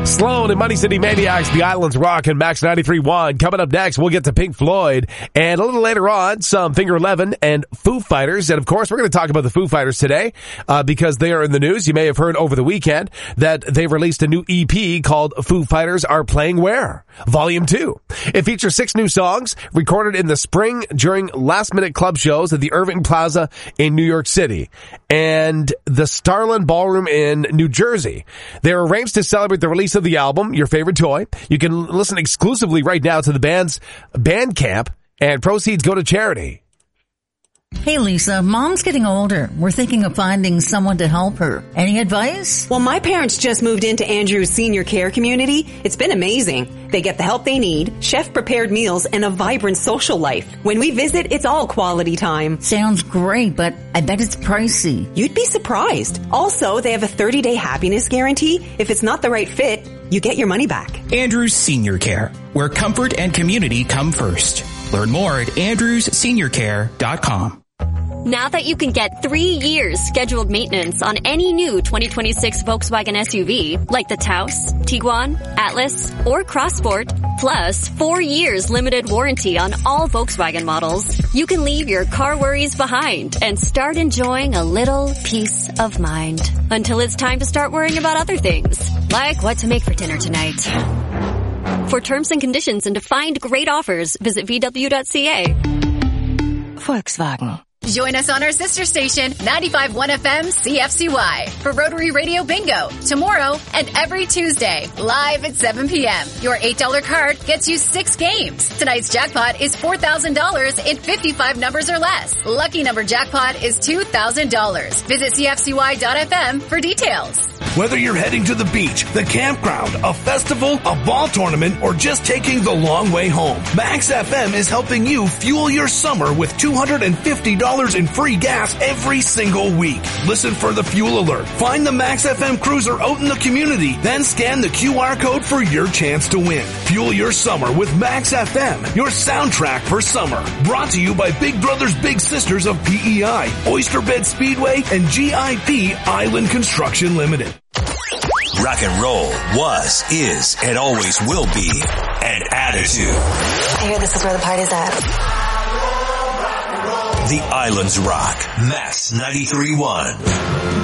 Sloan and Money City Maniacs, The Islands Rock, and Max 93.1. Coming up next, we'll get to Pink Floyd. And a little later on, some Finger 11 and Foo Fighters. And of course, we're going to talk about the Foo Fighters today because they are in the news. You may have heard over the weekend that they released a new EP called Foo Fighters Are Playing Where? Volume 2. It features 6 new songs recorded in the spring during last-minute club shows at the Irving Plaza in New York City and the Starland Ballroom in New Jersey. They're arranged to celebrate the release of the album, Your Favorite Toy. You can listen exclusively right now to the band's Bandcamp, and proceeds go to charity. Hey Lisa, Mom's getting older. We're thinking of finding someone to help her. Any advice? Well, my parents just moved into Andrew's senior care community. It's been amazing. They get the help they need, chef-prepared meals, and a vibrant social life. When we visit, it's all quality time. Sounds great, but I bet it's pricey. You'd be surprised. Also, they have a 30-day happiness guarantee. If it's not the right fit, you get your money back. Andrew's Senior Care, where comfort and community come first. Learn more at andrewsseniorcare.com. Now that you can get 3 years scheduled maintenance on any new 2026 Volkswagen SUV, like the Taos, Tiguan, Atlas, or Crossport, plus 4 years limited warranty on all Volkswagen models, you can leave your car worries behind and start enjoying a little peace of mind. Until it's time to start worrying about other things, like what to make for dinner tonight. For terms and conditions and to find great offers, visit VW.ca. Volkswagen. Join us on our sister station, 95.1 FM CFCY, for Rotary Radio Bingo, tomorrow and every Tuesday, live at 7 p.m. Your $8 card gets you 6 games. Tonight's jackpot is $4,000 in 55 numbers or less. Lucky number jackpot is $2,000. Visit CFCY.FM for details. Whether you're heading to the beach, the campground, a festival, a ball tournament, or just taking the long way home, Max FM is helping you fuel your summer with $250 in free gas every single week. Listen for the fuel alert. Find the Max FM cruiser out in the community, then scan the QR code for your chance to win. Fuel your summer with Max FM, your soundtrack for summer. Brought to you by Big Brothers Big Sisters of PEI, Oysterbed Speedway, and GIP Island Construction Limited. Rock and roll was, is, and always will be an attitude. I hear this is where the party's at. The Islands Rock, Max 93.1.